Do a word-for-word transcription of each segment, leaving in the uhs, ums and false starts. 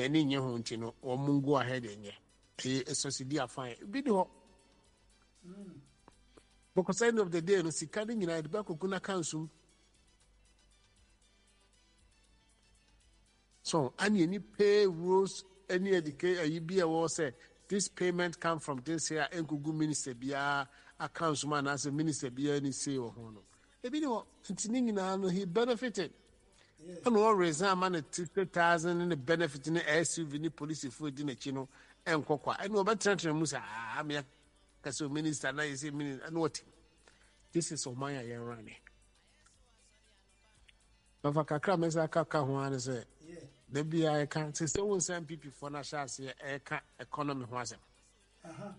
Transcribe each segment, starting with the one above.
any nye ho nti no o mungo ahead enye e subsidy afan bi de ho because end of the day no sika de nyina de ba kokuna kansu so any any pay rules any educate you be a say this payment come from this here enkugu minister bia accounts man as a minister bia any say o ho no e bi de ho nti nyina no he benefited. Yeah. And all reason man thirty thousand in the benefit in the S U V ni police food in the chino and kokwa. And no better than Musa. I mean, because minister now is a minister. And what? This is Omaya Yarani. But for Kakra Mesa Kaka one is a the B I can't say so. Some people for national economy was. Uh huh.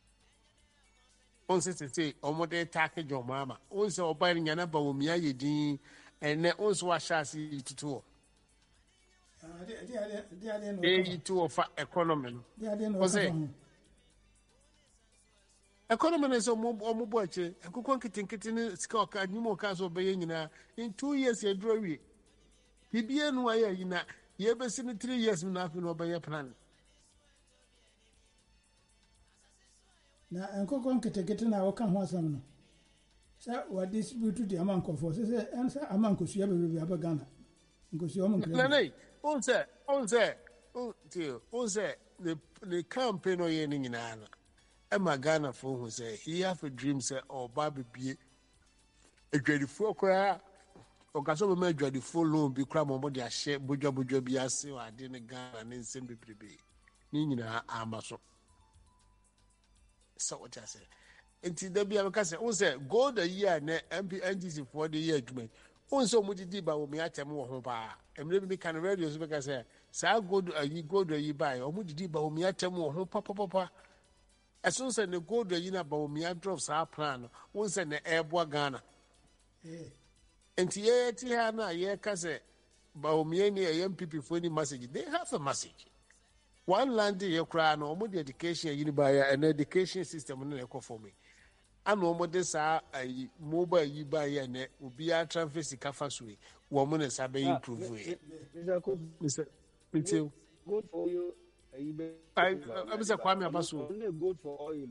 On says to say, Omode tackle your mama. Also, buying an apple, Mia Yedin. And also a chassis to two. They two of economy. Economy is a mobile. A cook kitting kitten, Scott, and Nemo Castle Bayina. In two years, a drawing. He be an wire in a year, but in three years, nothing by a plan. Now, and cook kitting our come once. Sir, what distribute the amount of forces? Answer among us, you have a gun. Because you are not. Also, also, also, the the campaign or any in Anna. Emma Ghana for who say he have a dream, say, or Barbie be a dreadful four cry. Or Casso may dread full loan be cram on body a share, Buja Buja be a seal, I didn't gun and then send me be. Nina Amaso. So what I say. Until there be a case, also go the year M P N G C for the year to me. Also, Mudi by me at a more home bar. And maybe can radio because I say, I go to you go to you buy or Mudi by me at a more home papa papa. As soon as I go to you about me, I drove our plan once in the airboy Ghana. And Tiana, yeah, Case, Baomiani, a young people for any message. They have a message. One land in your crown or more education, you buy an education system in the for me. I know what this are a mobile you buy and it will be a transfer sicafasui. Woman is a being improved. Mister Good for you. I was a Kwame Abasu. Good for oil.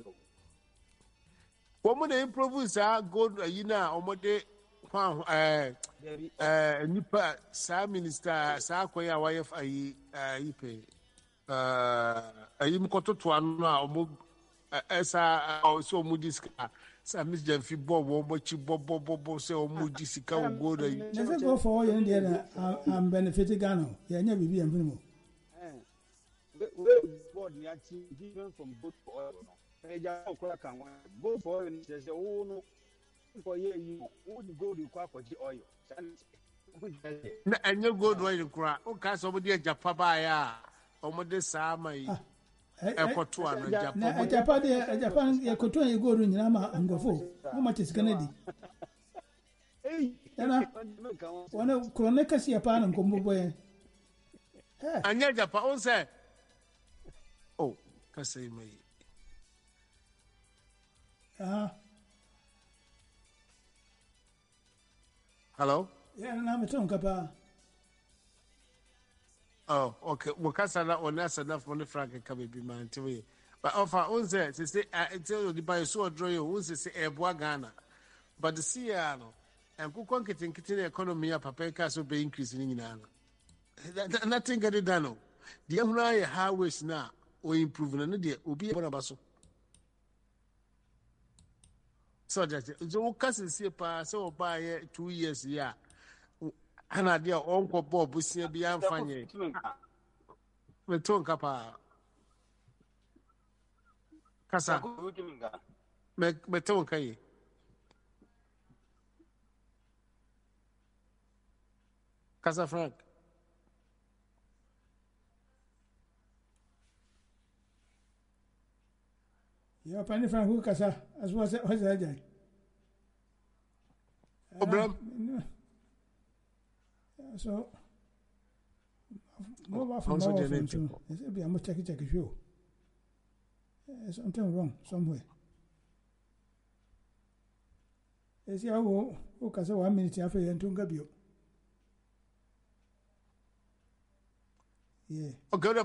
Woman improves are good, you know, or more day. Uh, Nipa, Sir Minister, Sir Koya, wife, I pay. Uh, I am got to one now. As I also Moody's, some Miss Jeffy Bob, what you Bob Bob Bob say, or Moody's go go there. Never go for all Indiana. I'm benefiting Ghana. Yeah, never be a minimum. Different from good for oil. Go for oil. There's a whole for you would go to quack for the oil. And you go to you cry. Okay, somebody at Japabaya. Omode sama yi ekoto ano Japan na Japan de Japan ekoto an go ru nyina ma angofo mo ma tis Canada eh yana wana krone kasi ya pa na nkombo boy eh anya Japan on say oh kasi mai ah hello yeah na me ton kapa. Oh, okay. Well, Casala or Nasa enough money frank can be man to me. But offer unse to say, I tell you, the buy so draw you, unse say, a Ghana. But the Siano and Kukon getting kitchen economy, a paper so be increasing in Nana. Nothing get it done. The only highways now or improving an idea will be one of us. So that the cousin see pass so by two years, yeah. Ana dia onko Bob busia bi amfanye me ton kapa kasa me me ton kai kasa Frank ya pani Frank who kasa as was was that Obram so mobile phone too. It's be a check check show. There's something wrong somewhere. Is ya wo wo kasa one minute after you to ngabio. Yeah. Okay.